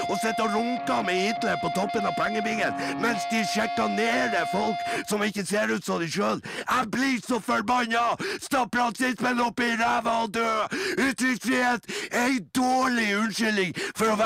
og sitter og runker med Hitler på toppen av pengebingen, mens de sjikanerer folk som ikke ser ut som de selv. Jeg blir så forbanna! Stapp rasismen opp i ræva og dø! Uttrykksfrihet er en dårlig unnskyldning for å være